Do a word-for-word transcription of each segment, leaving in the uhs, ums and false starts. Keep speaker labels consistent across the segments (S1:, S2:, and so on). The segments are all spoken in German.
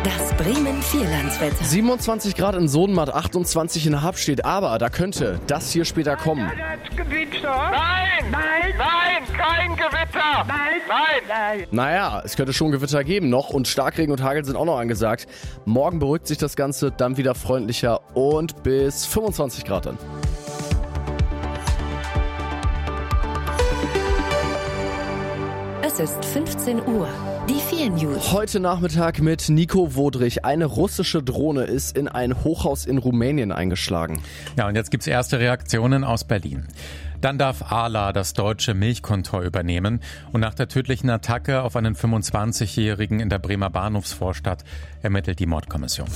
S1: Das Bremen Vierlandswetter.
S2: siebenundzwanzig Grad in Sodenmatt, achtundzwanzig in Habstedt, aber da könnte das hier später kommen.
S3: Nein! Nein! Nein! Kein Gewitter! Nein! Nein! Nein!
S2: Naja, es könnte schon Gewitter geben noch und Starkregen und Hagel sind auch noch angesagt. Morgen beruhigt sich das Ganze, dann wieder freundlicher und bis fünfundzwanzig Grad dann.
S1: Es ist fünfzehn Uhr. Die vier News.
S2: Heute Nachmittag mit Nico Wodrich. Eine russische Drohne ist in ein Hochhaus in Rumänien eingeschlagen.
S4: Ja, und jetzt gibt's erste Reaktionen aus Berlin. Dann darf Arla das deutsche Milchkontor übernehmen und nach der tödlichen Attacke auf einen fünfundzwanzigjährigen in der Bremer Bahnhofsvorstadt ermittelt die Mordkommission.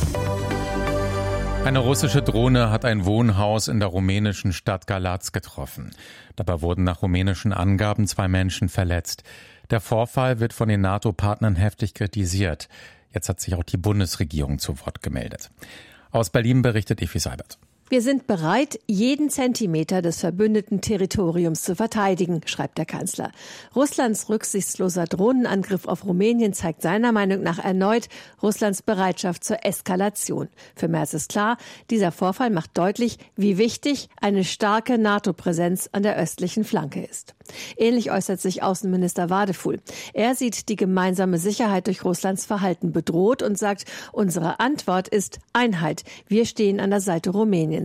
S4: Eine russische Drohne hat ein Wohnhaus in der rumänischen Stadt Galați getroffen. Dabei wurden nach rumänischen Angaben zwei Menschen verletzt. Der Vorfall wird von den NATO-Partnern heftig kritisiert. Jetzt hat sich auch die Bundesregierung zu Wort gemeldet. Aus Berlin berichtet Effi Seibert.
S5: Wir sind bereit, jeden Zentimeter des verbündeten Territoriums zu verteidigen, schreibt der Kanzler. Russlands rücksichtsloser Drohnenangriff auf Rumänien zeigt seiner Meinung nach erneut Russlands Bereitschaft zur Eskalation. Für Merz ist klar, dieser Vorfall macht deutlich, wie wichtig eine starke NATO-Präsenz an der östlichen Flanke ist. Ähnlich äußert sich Außenminister Wadefuhl. Er sieht die gemeinsame Sicherheit durch Russlands Verhalten bedroht und sagt, unsere Antwort ist Einheit. Wir stehen an der Seite Rumäniens.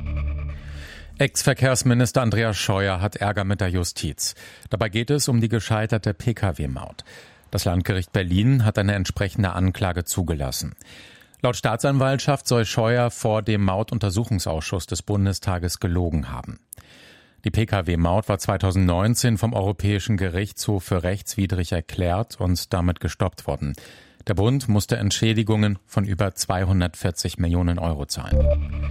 S4: Ex-Verkehrsminister Andreas Scheuer hat Ärger mit der Justiz. Dabei geht es um die gescheiterte P K W-Maut. Das Landgericht Berlin hat eine entsprechende Anklage zugelassen. Laut Staatsanwaltschaft soll Scheuer vor dem Mautuntersuchungsausschuss des Bundestages gelogen haben. Die P K W-Maut war zweitausendneunzehn vom Europäischen Gerichtshof für rechtswidrig erklärt und damit gestoppt worden. Der Bund musste Entschädigungen von über zweihundertvierzig Millionen Euro zahlen.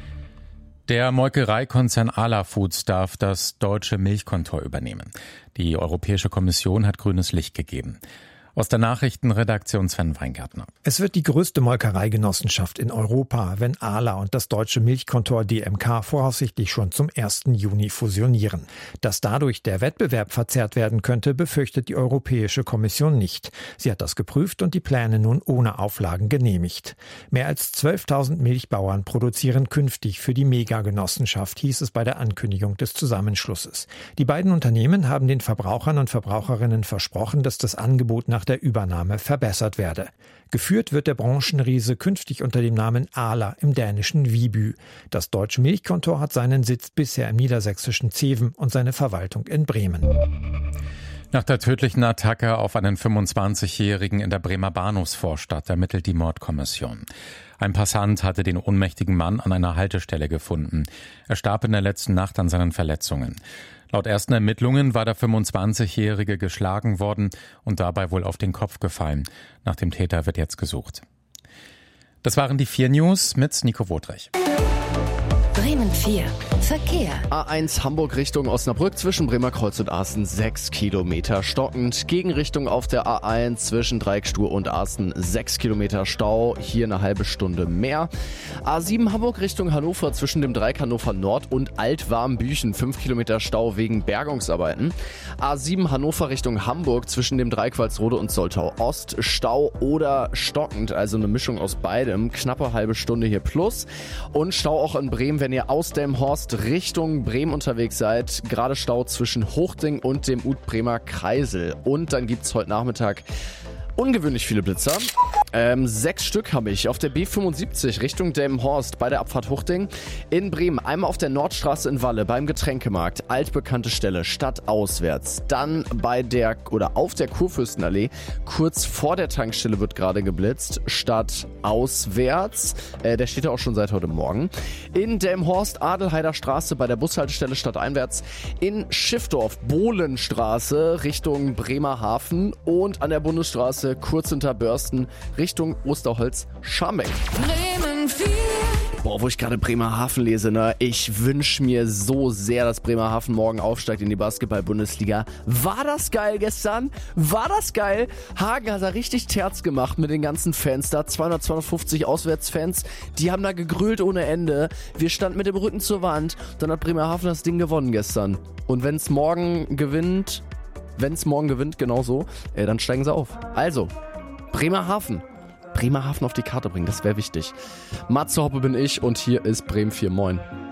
S4: Der Molkereikonzern Arla Foods darf das deutsche Milchkontor übernehmen. Die Europäische Kommission hat grünes Licht gegeben. Aus der Nachrichtenredaktion Sven Weingärtner.
S6: Es wird die größte Molkereigenossenschaft in Europa, wenn Arla und das deutsche Milchkontor D M K voraussichtlich schon zum ersten Juni fusionieren. Dass dadurch der Wettbewerb verzerrt werden könnte, befürchtet die Europäische Kommission nicht. Sie hat das geprüft und die Pläne nun ohne Auflagen genehmigt. Mehr als zwölftausend Milchbauern produzieren künftig für die Megagenossenschaft, hieß es bei der Ankündigung des Zusammenschlusses. Die beiden Unternehmen haben den Verbrauchern und Verbraucherinnen versprochen, dass das Angebot nach der Übernahme verbessert werde. Geführt wird der Branchenriese künftig unter dem Namen Arla im dänischen Viby. Das deutsche Milchkontor hat seinen Sitz bisher im niedersächsischen Zeven und seine Verwaltung in Bremen.
S4: Nach der tödlichen Attacke auf einen fünfundzwanzigjährigen in der Bremer Bahnhofsvorstadt ermittelt die Mordkommission. Ein Passant hatte den ohnmächtigen Mann an einer Haltestelle gefunden. Er starb in der letzten Nacht an seinen Verletzungen. Laut ersten Ermittlungen war der fünfundzwanzigjährige geschlagen worden und dabei wohl auf den Kopf gefallen. Nach dem Täter wird jetzt gesucht. Das waren die vier News mit Nico Wodrich.
S1: Bremen vier. Verkehr.
S2: A eins Hamburg Richtung Osnabrück zwischen Bremer Kreuz und Asten sechs Kilometer stockend. Gegenrichtung auf der A eins zwischen Dreieckstuhl und Asten sechs Kilometer Stau. Hier eine halbe Stunde mehr. A sieben Hamburg Richtung Hannover zwischen dem Dreieck Hannover Nord und Altwarmbüchen fünf Kilometer Stau wegen Bergungsarbeiten. A sieben Hannover Richtung Hamburg zwischen dem Dreieck Walsrode und Soltau Ost. Stau oder stockend, also eine Mischung aus beidem. Knappe halbe Stunde hier plus. Und Stau auch in Bremen, wenn ihr aus Delmenhorst Richtung Bremen unterwegs seid. Gerade Stau zwischen Hochding und dem Ut-Bremer Kreisel. Und dann gibt's heute Nachmittag ungewöhnlich viele Blitzer. Ähm, sechs Stück habe ich auf der B fünfundsiebzig Richtung Delmenhorst bei der Abfahrt Hochding. In Bremen einmal auf der Nordstraße in Walle beim Getränkemarkt. Altbekannte Stelle, stadtauswärts. Dann bei der oder auf der Kurfürstenallee. Kurz vor der Tankstelle wird gerade geblitzt. Stadtauswärts. Äh, der steht ja auch schon seit heute Morgen. In Delmenhorst Adelheider Straße bei der Bushaltestelle stadteinwärts. In Schiffdorf Bohlenstraße Richtung Bremerhaven. Und an der Bundesstraße kurz hinter Börsten Richtung Osterholz-Scharmbeck.
S1: Bremen vier.
S2: Boah, wo ich gerade Bremerhaven lese, ne? Ich wünsche mir so sehr, dass Bremerhaven morgen aufsteigt in die Basketball-Bundesliga. War das geil gestern? War das geil? Hagen hat da richtig Terz gemacht mit den ganzen Fans da. zweihundert, zweihundertfünfzig Auswärtsfans. Die haben da gegrölt ohne Ende. Wir standen mit dem Rücken zur Wand. Dann hat Bremerhaven das Ding gewonnen gestern. Und wenn es morgen gewinnt, wenn es morgen gewinnt, genau so, äh, dann steigen sie auf. Also, Bremerhaven. Bremerhaven auf die Karte bringen, das wäre wichtig. Matze Hoppe bin ich und hier ist Bremen vier. Moin.